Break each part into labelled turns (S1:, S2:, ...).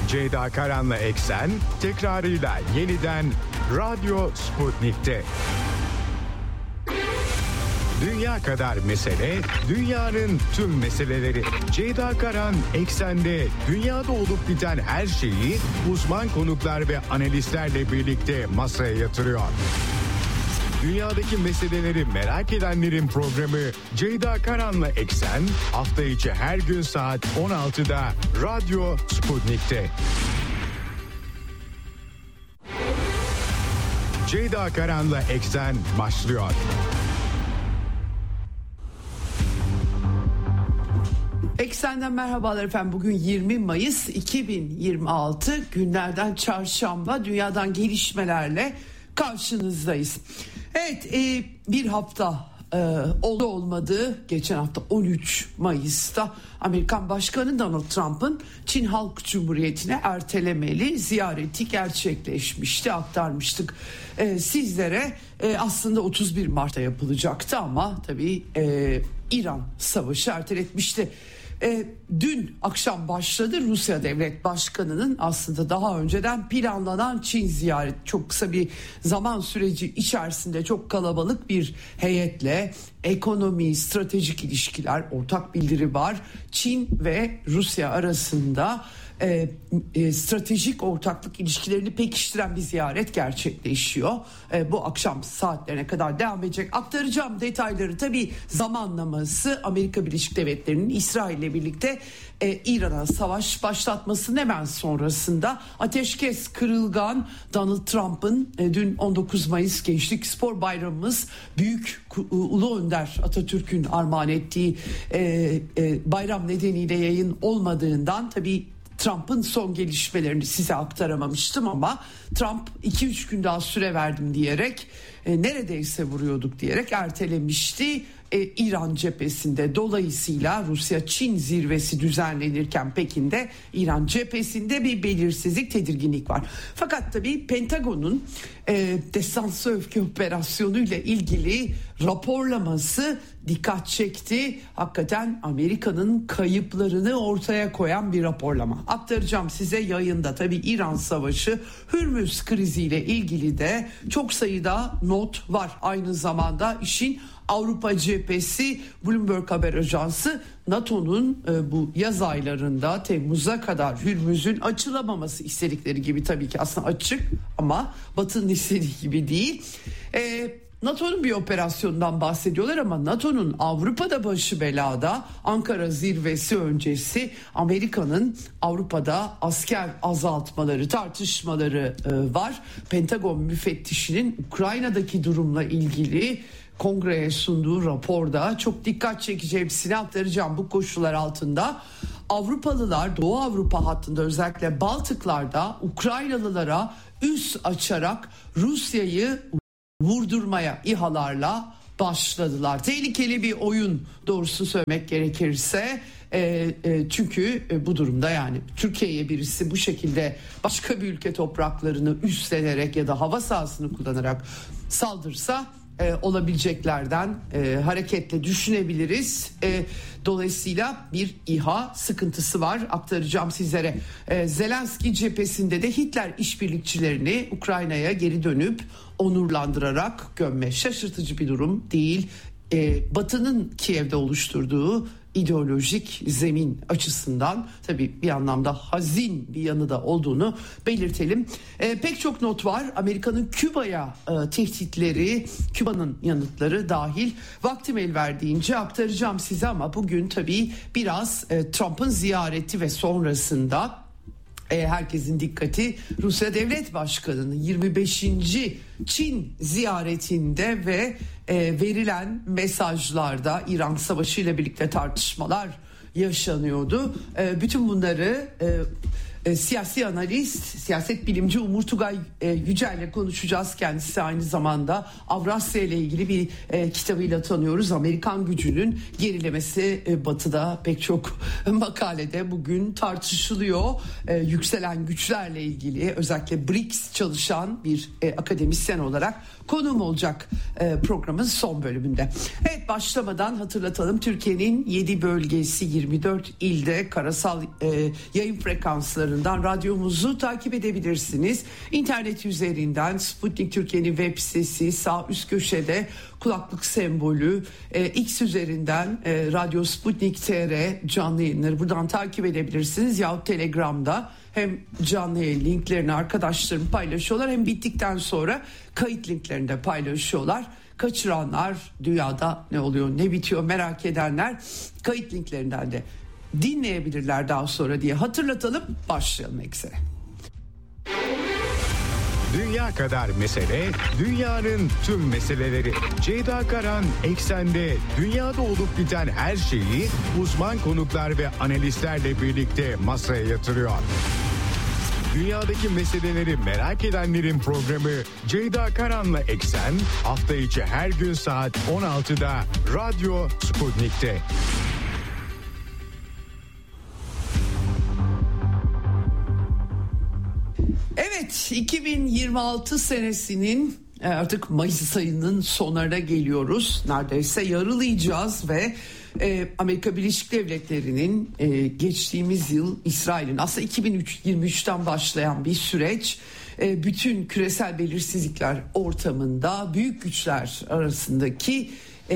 S1: Ceyda Karan'la Eksen tekrarıyla yeniden Radyo Sputnik'te. Dünya kadar mesele, dünyanın tüm meseleleri. Ceyda Karan Eksen'de dünyada olup biten her şeyi uzman konuklar ve analistlerle birlikte masaya yatırıyor. Dünyadaki meseleleri merak edenlerin programı Ceyda Karan'la Eksen hafta içi her gün saat 16'da Radyo Sputnik'te. Ceyda Karan'la Eksen başlıyor.
S2: Eksen'den merhabalar efendim. Bugün 20 Mayıs 2026 günlerden çarşamba, dünyadan gelişmelerle karşınızdayız. Evet, bir hafta oldu olmadı. Geçen hafta 13 Mayıs'ta Amerikan Başkanı Donald Trump'ın Çin Halk Cumhuriyeti'ne ertelemeli ziyareti gerçekleşmişti, aktarmıştık sizlere. Aslında 31 Mart'ta yapılacaktı ama tabii İran savaşı erteletmişti. Dün akşam başladı Rusya Devlet Başkanı'nın aslında daha önceden planlanan Çin ziyareti. Çok kısa bir zaman süreci içerisinde çok kalabalık bir heyetle ekonomi, stratejik ilişkiler, ortak bildiri var. Çin ve Rusya arasında stratejik ortaklık ilişkilerini pekiştiren bir ziyaret gerçekleşiyor. Bu akşam saatlerine kadar devam edecek. Aktaracağım detayları. Tabii zamanlaması Amerika Birleşik Devletleri'nin İsrail ile birlikte İran'a savaş başlatmasının hemen sonrasında ateşkes kırılgan Donald Trump'ın dün 19 Mayıs Gençlik Spor Bayramımız Büyük Ulu Önder Atatürk'ün armağan ettiği bayram nedeniyle yayın olmadığından tabii Trump'ın son gelişmelerini size aktaramamıştım ama Trump 2-3 gün daha süre verdim diyerek neredeyse vuruyorduk diyerek ertelemişti. İran cephesinde, dolayısıyla Rusya-Çin zirvesi düzenlenirken Pekin'de İran cephesinde bir belirsizlik, tedirginlik var. Fakat tabii Pentagon'un destansı öfke operasyonu ile ilgili raporlaması dikkat çekti. Hakikaten Amerika'nın kayıplarını ortaya koyan bir raporlama. Aktaracağım size yayında. Tabii İran savaşı, Hürmüz kriziyle ilgili de çok sayıda not var. Aynı zamanda işin Avrupa cephesi, Bloomberg Haber Ajansı NATO'nun bu yaz aylarında Temmuz'a kadar Hürmüz'ün açılamaması istedikleri gibi, tabii ki aslında açık ama Batı'nın istediği gibi değil. NATO'nun bir operasyondan bahsediyorlar ama NATO'nun Avrupa'da başı belada. Ankara zirvesi öncesi Amerika'nın Avrupa'da asker azaltmaları, tartışmaları var. Pentagon müfettişinin Ukrayna'daki durumla ilgili Kongreye sunduğu raporda çok dikkat çekici, hepsini aktaracağım. Bu koşullar altında Avrupalılar Doğu Avrupa hattında, özellikle Baltıklar'da Ukraynalılara üs açarak Rusya'yı vurdurmaya İHA'larla başladılar. Tehlikeli bir oyun, doğrusu söylemek gerekirse. Çünkü bu durumda yani Türkiye'ye birisi bu şekilde başka bir ülke topraklarını üstlenerek ya da hava sahasını kullanarak saldırsa olabileceklerden hareketle düşünebiliriz. Dolayısıyla bir İHA sıkıntısı var, aktaracağım sizlere. Zelenski cephesinde de Hitler işbirlikçilerini Ukrayna'ya geri dönüp onurlandırarak gömme. Şaşırtıcı bir durum değil. Batı'nın Kiev'de oluşturduğu ideolojik zemin açısından tabii bir anlamda hazin bir yanı da olduğunu belirtelim. Pek çok not var. Amerika'nın Küba'ya tehditleri, Küba'nın yanıtları dahil. Vaktim el verdiğince aktaracağım size ama bugün tabii biraz Trump'ın ziyareti ve sonrasında herkesin dikkati Rusya Devlet Başkanı'nın 25. Çin ziyaretinde ve verilen mesajlarda. İran Savaşı ile birlikte tartışmalar yaşanıyordu. Bütün bunları siyasi analist, siyaset bilimci Umur Tugay Yücel ile konuşacağız. Kendisi aynı zamanda Avrasya ile ilgili bir kitabıyla tanıyoruz. Amerikan gücünün gerilemesi Batı'da pek çok makalede bugün tartışılıyor. Yükselen güçlerle ilgili, özellikle BRICS çalışan bir akademisyen olarak konuğum olacak programın son bölümünde. Evet, başlamadan hatırlatalım. Türkiye'nin 7 bölgesi, 24 ilde karasal yayın frekansları ekranlarından radyomuzu takip edebilirsiniz. İnternet üzerinden Sputnik Türkiye'nin web sitesi, sağ üst köşede kulaklık sembolü, X üzerinden Radyo Sputnik TR canlı yayınları buradan takip edebilirsiniz. Yahut Telegram'da hem canlı yayın linklerini arkadaşlarım paylaşıyorlar, hem bittikten sonra kayıt linklerini de paylaşıyorlar. Kaçıranlar, dünyada ne oluyor ne bitiyor merak edenler kayıt linklerinden de dinleyebilirler daha sonra diye hatırlatalım. Başlayalım Eksen'e.
S1: Dünya kadar mesele, dünyanın tüm meseleleri. Ceyda Karan Eksen'de dünyada olup biten her şeyi uzman konuklar ve analistlerle birlikte masaya yatırıyor. Dünyadaki meseleleri merak edenlerin programı Ceyda Karan'la Eksen hafta içi her gün saat 16'da Radyo Sputnik'te.
S2: Evet, 2026 senesinin artık Mayıs ayının sonlarına geliyoruz. Neredeyse yarılayacağız ve Amerika Birleşik Devletleri'nin geçtiğimiz yıl İsrail'in aslında 2023'ten başlayan bir süreç, bütün küresel belirsizlikler ortamında büyük güçler arasındaki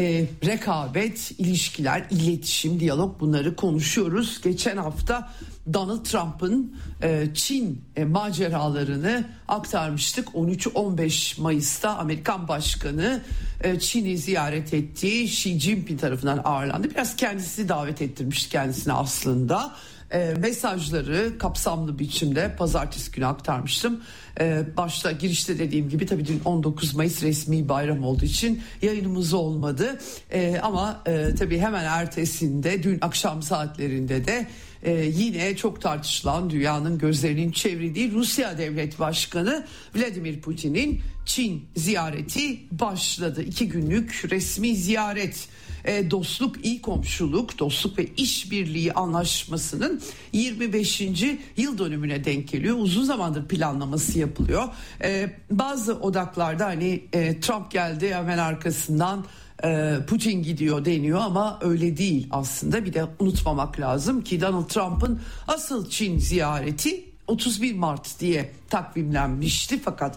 S2: rekabet, ilişkiler, iletişim, diyalog, bunları konuşuyoruz. Geçen hafta Donald Trump'ın Çin maceralarını aktarmıştık. 13-15 Mayıs'ta Amerikan Başkanı Çin'i ziyaret etti. Xi Jinping tarafından ağırlandı. Biraz kendisi davet ettirmişti kendisine aslında. Mesajları kapsamlı biçimde pazartesi günü aktarmıştım. Başta girişte dediğim gibi tabii dün 19 Mayıs resmi bayram olduğu için yayınımız olmadı. Ama tabii hemen ertesinde dün akşam saatlerinde de yine çok tartışılan, dünyanın gözlerinin çevrildiği Rusya Devlet Başkanı Vladimir Putin'in Çin ziyareti başladı. 2 günlük resmi ziyaret. Dostluk, iyi komşuluk, dostluk ve işbirliği anlaşmasının 25. yıl dönümüne denk geliyor. Uzun zamandır planlaması yapılıyor. Bazı odaklarda hani Trump geldi hemen arkasından Putin gidiyor deniyor ama öyle değil aslında. Bir de unutmamak lazım ki Donald Trump'ın asıl Çin ziyareti 31 Mart diye takvimlenmişti, fakat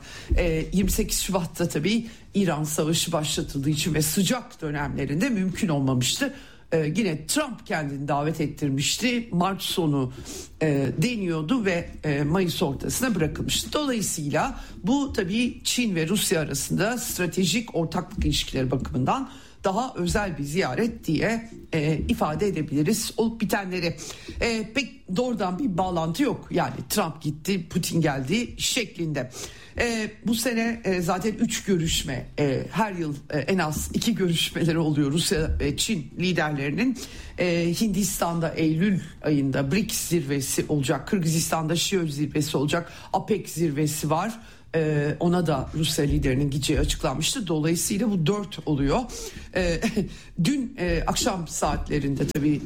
S2: 28 Şubat'ta tabii İran Savaşı başlatıldığı için ve sıcak dönemlerinde mümkün olmamıştı. Yine Trump kendini davet ettirmişti. Mart sonu deniyordu ve Mayıs ortasına bırakılmıştı. Dolayısıyla bu tabii Çin ve Rusya arasında stratejik ortaklık ilişkileri bakımından daha özel bir ziyaret diye ifade edebiliriz olup bitenleri. Pek doğrudan bir bağlantı yok. Yani Trump gitti, Putin geldi şeklinde. Bu sene zaten 3 görüşme, her yıl en az 2 görüşmeleri oluyor Rusya ve Çin liderlerinin. Hindistan'da Eylül ayında BRICS zirvesi olacak, Kırgızistan'da Şiyo zirvesi olacak, APEC zirvesi var. Ona da Rusya liderinin gideceği açıklanmıştı. Dolayısıyla bu 4 oluyor. Dün akşam saatlerinde tabii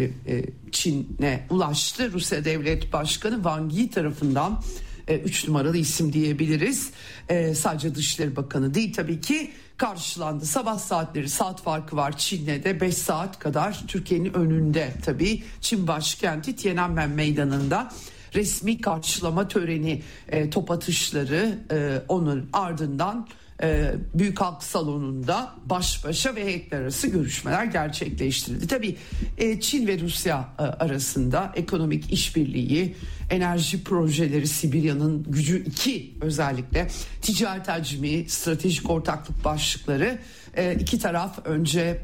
S2: Çin'e ulaştı. Rusya Devlet Başkanı Wang Yi tarafından 3 numaralı isim diyebiliriz. Sadece Dışişleri Bakanı değil tabii ki, karşılandı. Sabah saatleri, saat farkı var Çin'le de 5 saat kadar Türkiye'nin önünde tabii. Çin başkenti Tiananmen Meydanı'nda resmi karşılama töreni, top atışları, onun ardından Büyük Halk Salonu'nda baş başa ve heyetler arası görüşmeler gerçekleştirildi. Tabii Çin ve Rusya arasında ekonomik işbirliği, enerji projeleri, Sibirya'nın gücü 2 özellikle, ticaret hacmi, stratejik ortaklık başlıkları, iki taraf önce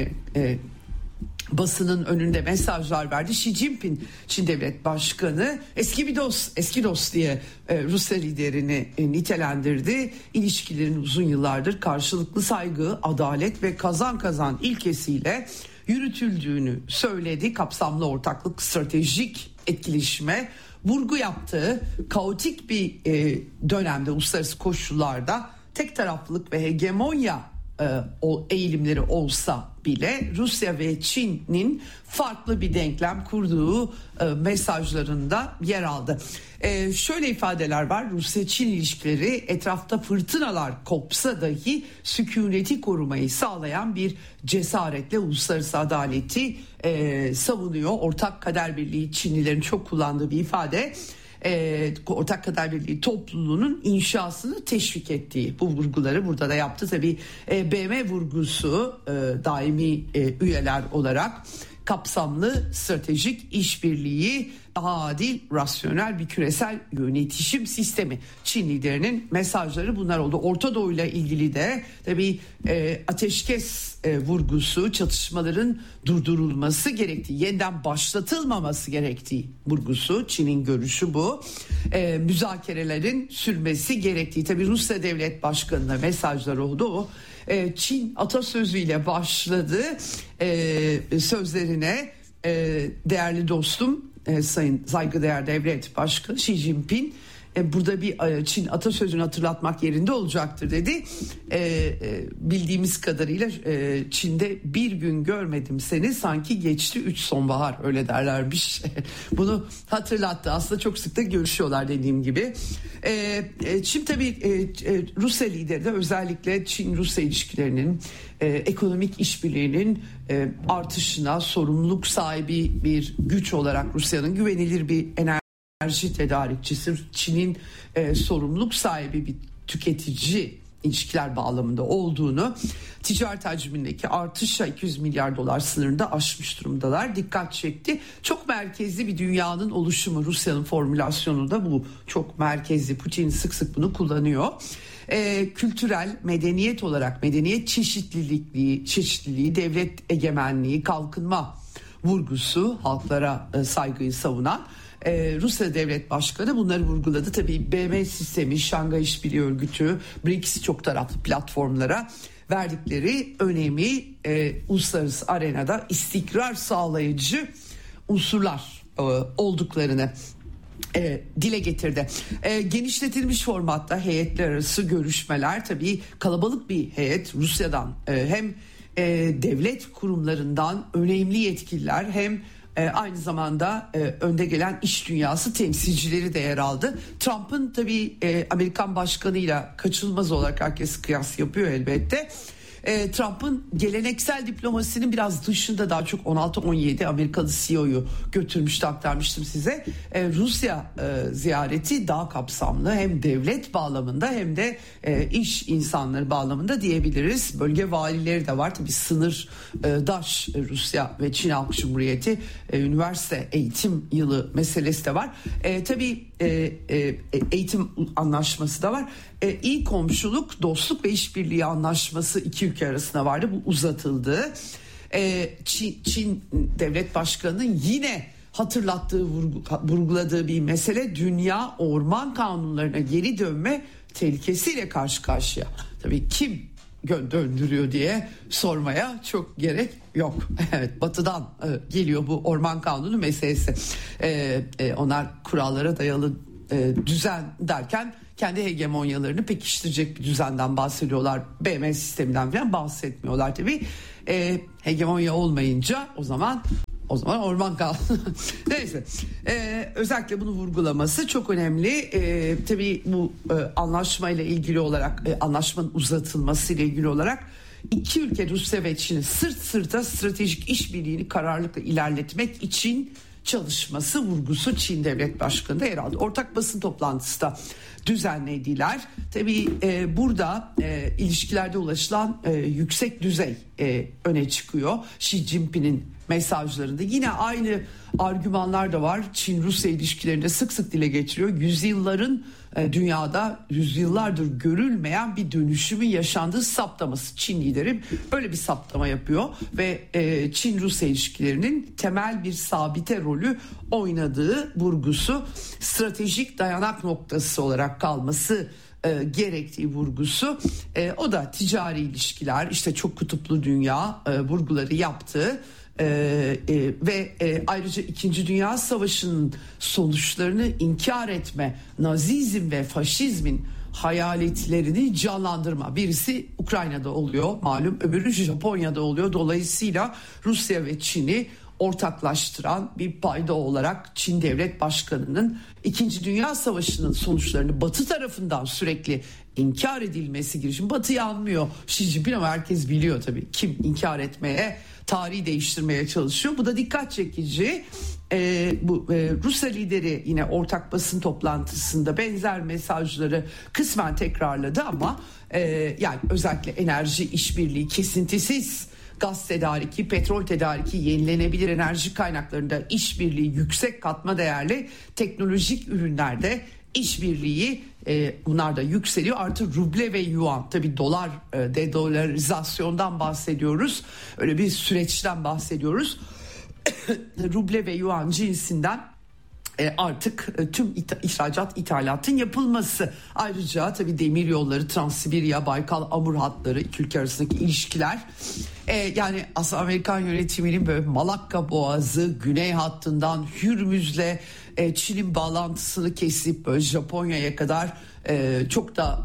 S2: basının önünde mesajlar verdi. Xi Jinping, Çin Devlet Başkanı, eski dost diye Rusya liderini nitelendirdi. İlişkilerin uzun yıllardır karşılıklı saygı, adalet ve kazan kazan ilkesiyle yürütüldüğünü söyledi. Kapsamlı ortaklık, stratejik etkileşime vurgu yaptığı kaotik bir dönemde, uluslararası koşullarda tek taraflılık ve hegemonya o eğilimleri olsa bile Rusya ve Çin'in farklı bir denklem kurduğu mesajlarında yer aldı. Şöyle ifadeler var: Rusya-Çin ilişkileri etrafta fırtınalar kopsa dahi sükuneti korumayı sağlayan bir cesaretle uluslararası adaleti savunuyor. Ortak kader birliği, Çinlilerin çok kullandığı bir ifade. Ortak Kader Birliği topluluğunun inşasını teşvik ettiği bu vurguları burada da yaptı. Tabii BM vurgusu daimi üyeler olarak kapsamlı stratejik işbirliği, daha adil, rasyonel bir küresel yönetişim sistemi. Çin liderinin mesajları bunlar oldu. Orta Doğu ile ilgili de tabii ateşkes vurgusu, çatışmaların durdurulması gerektiği, yeniden başlatılmaması gerektiği vurgusu. Çin'in görüşü bu. Müzakerelerin sürmesi gerektiği. Tabii Rusya Devlet Başkanı'na mesajlar oldu. O Çin atasözüyle başladı sözlerine. Değerli dostum, Sayın Saygıdeğer Devlet Başkanı Xi Jinping burada bir Çin atasözünü hatırlatmak yerinde olacaktır dedi. Bildiğimiz kadarıyla Çin'de bir gün görmedim seni, sanki geçti 3 sonbahar, öyle derlermiş. Bunu hatırlattı. Aslında çok sık da görüşüyorlar dediğim gibi. Çin tabii Rusya lideri de özellikle Çin-Rusya ilişkilerinin ekonomik işbirliğinin artışına, sorumluluk sahibi bir güç olarak Rusya'nın güvenilir bir enerji tedarikçisi, Çin'in sorumluluk sahibi bir tüketici ilişkiler bağlamında olduğunu, ticaret hacmindeki artışa 200 milyar dolar sınırında aşmış durumdalar. Dikkat çekti. Çok merkezli bir dünyanın oluşumu, Rusya'nın formülasyonu da bu. Çok merkezli. Putin sık sık bunu kullanıyor. Kültürel, medeniyet olarak medeniyet çeşitliliği, devlet egemenliği, kalkınma vurgusu, halklara saygıyı savunan Rusya Devlet Başkanı bunları vurguladı. Tabii BM sistemi, Şangay İşbirliği Örgütü, BRICS çok taraflı platformlara verdikleri önemi uluslararası arenada istikrar sağlayıcı unsurlar olduklarını dile getirdi. Genişletilmiş formatta heyetler arası görüşmeler, tabii kalabalık bir heyet Rusya'dan hem devlet kurumlarından önemli yetkililer hem aynı zamanda önde gelen iş dünyası temsilcileri de yer aldı. Trump'ın tabii Amerikan başkanıyla kaçınılmaz olarak herkes kıyas yapıyor elbette. Trump'ın geleneksel diplomasinin biraz dışında, daha çok 16-17 Amerikalı CEO'yu götürmüştü, aktarmıştım size. Rusya ziyareti daha kapsamlı, hem devlet bağlamında hem de iş insanları bağlamında diyebiliriz. Bölge valileri de var tabii, sınırdaş Rusya ve Çin Halk Cumhuriyeti üniversite eğitim yılı meselesi de var. Tabii eğitim anlaşması da var. İyi komşuluk, dostluk ve işbirliği anlaşması iki ülke arasında vardı. Bu uzatıldı. Çin Devlet Başkanı'nın yine hatırlattığı, vurguladığı bir mesele, dünya orman kanunlarına geri dönme tehlikesiyle karşı karşıya. Tabii kim döndürüyor diye sormaya çok gerek yok. Evet, batıdan geliyor bu orman kanunu meselesi. Onlar kurallara dayalı düzen derken kendi hegemonyalarını pekiştirecek bir düzenden bahsediyorlar. BM sisteminden falan bahsetmiyorlar tabii. Hegemonya olmayınca o zaman orman kanunu. Neyse. Özellikle bunu vurgulaması çok önemli. Tabii bu anlaşmayla ilgili olarak, anlaşmanın uzatılması ile ilgili olarak iki ülke, Rusya ve Çin'in sırt sırta stratejik işbirliğini kararlılıkla ilerletmek için çalışması vurgusu Çin Devlet Başkanı'nda yer aldı. Ortak basın toplantısı da düzenlediler. Tabii burada ilişkilerde ulaşılan yüksek düzey öne çıkıyor. Xi Jinping'in mesajlarında yine aynı argümanlar da var. Çin-Rusya ilişkilerinde sık sık dile getiriyor. Dünyada yüzyıllardır görülmeyen bir dönüşümün yaşandığı saptaması. Çin lideri böyle bir saptama yapıyor ve Çin-Rusya ilişkilerinin temel bir sabite rolü oynadığı vurgusu, stratejik dayanak noktası olarak kalması gerektiği vurgusu. O da ticari ilişkiler, işte çok kutuplu dünya vurguları yaptı. Ve ayrıca 2. Dünya Savaşı'nın sonuçlarını inkar etme, Nazizm ve faşizmin hayaletlerini canlandırma. Birisi Ukrayna'da oluyor malum, öbürü Japonya'da oluyor. Dolayısıyla Rusya ve Çin'i ortaklaştıran bir payda olarak Çin Devlet Başkanı'nın 2. Dünya Savaşı'nın sonuçlarını Batı tarafından sürekli inkar edilmesi girişim. Batı yanmıyor Xi Jinping ama herkes biliyor tabii kim inkar etmeye, tarihi değiştirmeye çalışıyor. Bu da dikkat çekici. Rusya lideri yine ortak basın toplantısında benzer mesajları kısmen tekrarladı ama yani özellikle enerji işbirliği, kesintisiz gaz tedariki, petrol tedariki, yenilenebilir enerji kaynaklarında işbirliği, yüksek katma değerli teknolojik ürünlerde işbirliği, bunlar da yükseliyor. Artı ruble ve yuan, tabii dolar, dedolarizasyondan bahsediyoruz. Öyle bir süreçten bahsediyoruz. Ruble ve yuan cinsinden artık tüm ihracat ithalatın yapılması. Ayrıca tabii demir yolları, Transsibirya, Baykal, Amur hatları, iki ülke arasındaki ilişkiler. Yani aslında Amerikan yönetiminin böyle Malakka Boğazı, Güney hattından Hürmüz'le Çin'in bağlantısını kesip böyle Japonya'ya kadar çok da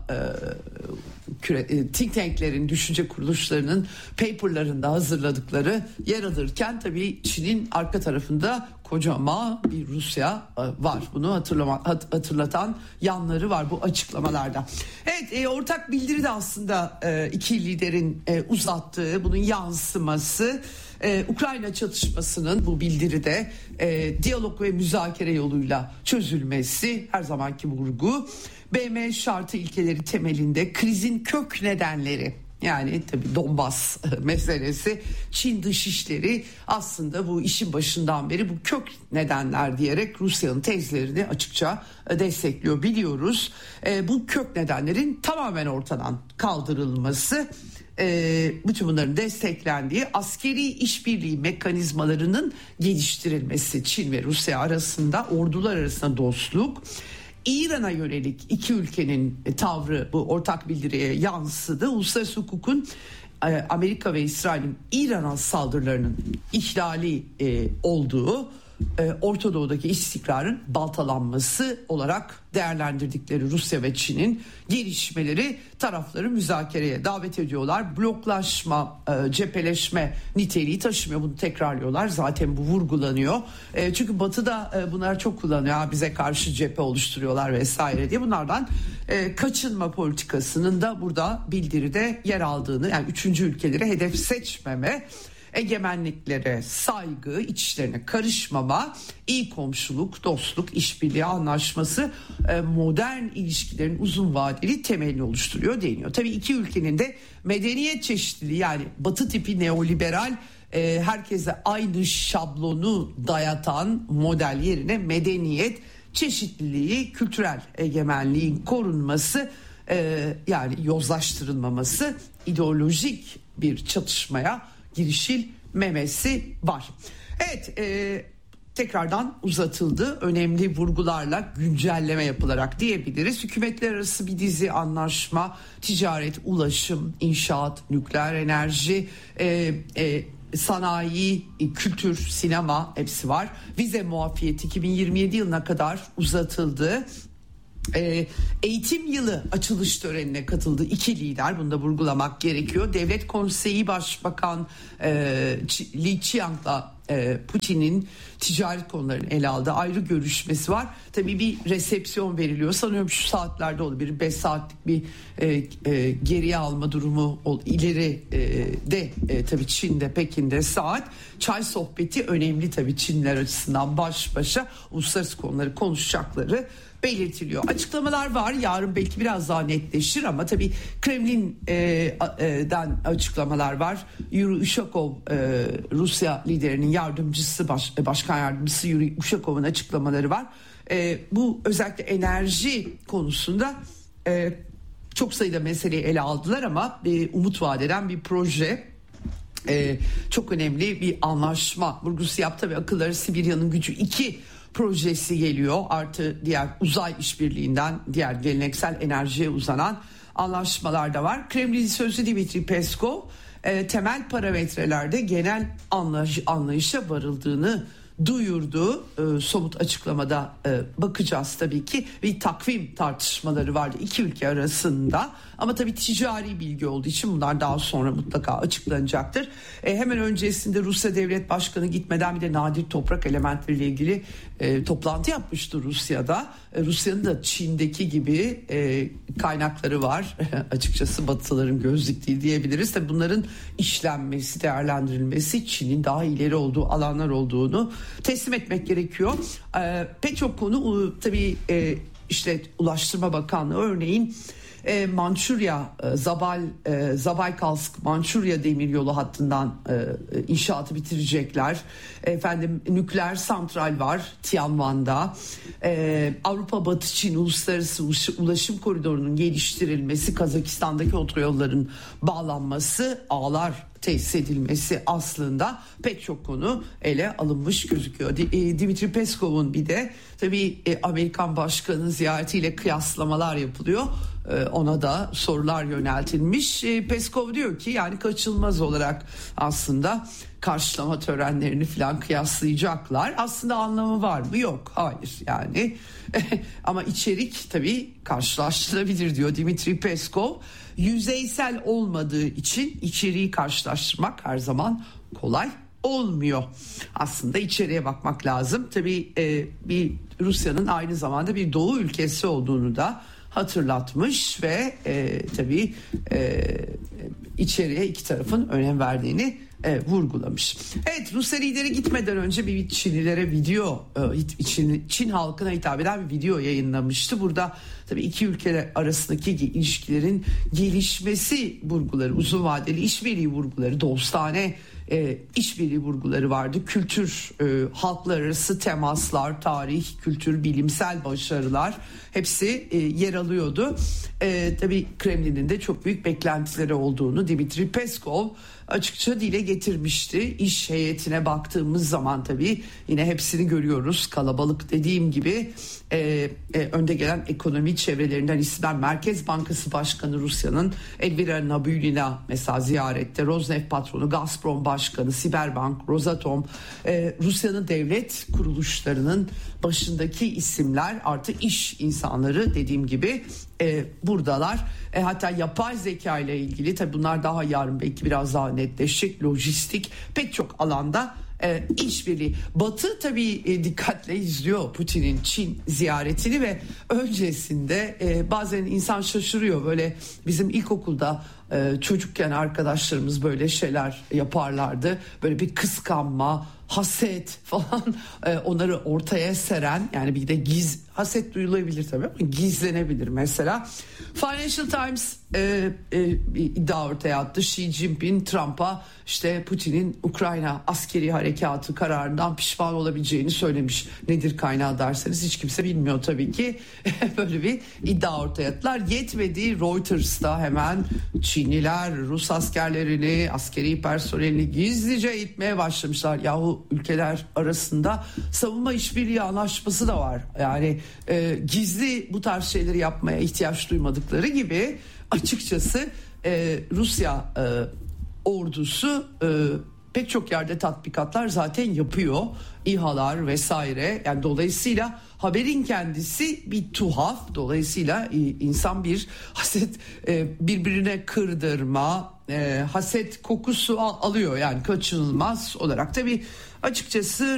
S2: think tanklerin, düşünce kuruluşlarının paperlarında hazırladıkları yer alırken tabii Çin'in arka tarafında kocaman bir Rusya var. Bunu hatırlatan yanları var bu açıklamalarda. Evet, ortak bildiri de aslında iki liderin uzattığı, bunun yansıması. Ukrayna çatışmasının bu bildiride diyalog ve müzakere yoluyla çözülmesi her zamanki vurgu. BM şartı ilkeleri temelinde krizin kök nedenleri, yani tabii Donbas meselesi, Çin dışişleri aslında bu işin başından beri bu kök nedenler diyerek Rusya'nın tezlerini açıkça destekliyor, biliyoruz. Bu kök nedenlerin tamamen ortadan kaldırılması, bütün bunların desteklendiği askeri işbirliği mekanizmalarının geliştirilmesi, Çin ve Rusya arasında, ordular arasında dostluk, İran'a yönelik iki ülkenin tavrı bu ortak bildiriye yansıdı. Uluslararası hukukun Amerika ve İsrail'in İran'a saldırılarının ihlali olduğu, Orta Doğu'daki istikrarın baltalanması olarak değerlendirdikleri Rusya ve Çin'in gelişmeleri tarafları müzakereye davet ediyorlar. Bloklaşma, cepheleşme niteliği taşımıyor. Bunu tekrarlıyorlar. Zaten bu vurgulanıyor. Çünkü Batı'da bunlar çok kullanıyor. Bize karşı cephe oluşturuyorlar vesaire diye. Bunlardan kaçınma politikasının da burada bildiride yer aldığını, yani üçüncü ülkelere hedef seçmeme, egemenliklere saygı, içlerine karışmama, iyi komşuluk, dostluk, işbirliği anlaşması modern ilişkilerin uzun vadeli temelini oluşturuyor deniyor. Tabii iki ülkenin de medeniyet çeşitliliği, yani Batı tipi neoliberal, herkese aynı şablonu dayatan model yerine medeniyet, çeşitliliği, kültürel egemenliğin korunması, yani yozlaştırılmaması, ideolojik bir çatışmaya girişilmemesi var. Evet, tekrardan uzatıldı. Önemli vurgularla güncelleme yapılarak diyebiliriz. Hükümetler arası bir dizi anlaşma, ticaret, ulaşım, inşaat, nükleer enerji, sanayi, kültür, sinema hepsi var. Vize muafiyeti 2027 yılına kadar uzatıldı. Eğitim yılı açılış törenine katıldı iki lider, bunu da vurgulamak gerekiyor. Devlet Konseyi Başbakan Li Qiang'la Putin'in ticaret konularını ele aldığı ayrı görüşmesi var. Tabii bir resepsiyon veriliyor. Sanıyorum şu saatlerde olabilir. 5 saatlik bir geriye alma durumu ileri de tabii Çin'de, Pekin'de saat. Çay sohbeti önemli tabii Çinler açısından, baş başa uluslararası konuları konuşacakları belirtiliyor. Açıklamalar var. Yarın belki biraz daha netleşir ama tabii Kremlin'den açıklamalar var. Yuri Ushakov, Rusya liderinin yardımcısı, başkan yardımcısı Yuri Ushakov'un açıklamaları var. Bu özellikle enerji konusunda çok sayıda meseleyi ele aldılar ama umut vaat eden bir proje. Çok önemli bir anlaşma vurgusu yaptı ve akılları Sibirya'nın gücü 2 projesi geliyor. Artı diğer uzay işbirliğinden diğer geleneksel enerjiye uzanan anlaşmalar da var. Kremlin sözcüsü Dmitri Peskov temel parametrelerde genel anlayışa varıldığını duyurdu. Somut açıklamada bakacağız tabii ki. Bir takvim tartışmaları vardı iki ülke arasında. Ama tabii ticari bilgi olduğu için bunlar daha sonra mutlaka açıklanacaktır. Hemen öncesinde Rusya Devlet Başkanı gitmeden bir de nadir toprak elementleriyle ilgili toplantı yapmıştı Rusya'da. Rusya'nın da Çin'deki gibi kaynakları var. Açıkçası Batılıların göz diktiği diyebiliriz. Tabii bunların işlenmesi, değerlendirilmesi, Çin'in daha ileri olduğu alanlar olduğunu teslim etmek gerekiyor. Pek çok konu tabii işte Ulaştırma Bakanlığı örneğin Mançurya, Zabaykalsk Mançurya demiryolu hattından inşaatı bitirecekler. Nükleer santral var Tianwan'da. Avrupa Batı Çin Uluslararası Ulaşım Koridoru'nun geliştirilmesi, Kazakistan'daki otoyolların bağlanması, ağlar tesis edilmesi, aslında pek çok konu ele alınmış gözüküyor. Dimitri Peskov'un bir de tabii Amerikan Başkanı'nın ziyaretiyle kıyaslamalar yapılıyor. Ona da sorular yöneltilmiş. Peskov diyor ki yani kaçınılmaz olarak aslında karşılama törenlerini falan kıyaslayacaklar. Aslında anlamı var mı? Yok. Hayır yani. Ama içerik tabii karşılaştırılabilir diyor Dimitri Peskov. Yüzeysel olmadığı için içeriği karşılaştırmak her zaman kolay olmuyor. Aslında içeriye bakmak lazım. Tabii bir Rusya'nın aynı zamanda bir doğu ülkesi olduğunu da hatırlatmış ve tabii içeriye iki tarafın önem verdiğini vurgulamış. Evet, Rusya lideri gitmeden önce bir Çinlilere Çin halkına hitap eden bir video yayınlamıştı. Burada tabii iki ülke arasındaki ilişkilerin gelişmesi vurguları, uzun vadeli işbirliği vurguları, dostane işbirliği vurguları vardı. Kültür, halklar arası temaslar, tarih, kültür, bilimsel başarılar hepsi yer alıyordu. Tabii Kremlin'in de çok büyük beklentileri olduğunu Dimitri Peskov açıkça dile getirmişti. İş heyetine baktığımız zaman tabii yine hepsini görüyoruz. Kalabalık, dediğim gibi önde gelen ekonomi çevrelerinden isimler. Merkez Bankası Başkanı Rusya'nın Elvira Nabiullina mesela ziyarette. Rosneft patronu, Gazprom Başkanı, Siberbank, Rosatom, Rusya'nın devlet kuruluşlarının başındaki isimler, artı iş insanları dediğim gibi buradalar. Hatta yapay zeka ile ilgili tabii bunlar daha yarın belki biraz daha netleşecek. Lojistik, pek çok alanda işbirliği. Batı tabii dikkatle izliyor Putin'in Çin ziyaretini ve öncesinde bazen insan şaşırıyor. Böyle bizim ilkokulda çocukken arkadaşlarımız böyle şeyler yaparlardı. Böyle bir kıskanma, haset falan onları ortaya seren, yani bir de haset duyulabilir tabii ama gizlenebilir. Mesela Financial Times iddia ortaya attı. Xi Jinping Trump'a işte Putin'in Ukrayna askeri harekatı kararından pişman olabileceğini söylemiş. Nedir kaynağı derseniz hiç kimse bilmiyor tabii ki. Böyle bir iddia ortaya attılar. Yetmedi, Reuters'ta hemen Çinliler Rus askerlerini, askeri personelini gizlice itmeye başlamışlar. Yahu ülkeler arasında savunma işbirliği anlaşması da var. Yani gizli bu tarz şeyleri yapmaya ihtiyaç duymadıkları gibi açıkçası Rusya ordusu pek çok yerde tatbikatlar zaten yapıyor. İHA'lar vesaire. Yani dolayısıyla haberin kendisi bir tuhaf. Dolayısıyla insan bir haset, birbirine kırdırma, haset kokusu alıyor. Yani kaçınılmaz olarak. Tabii açıkçası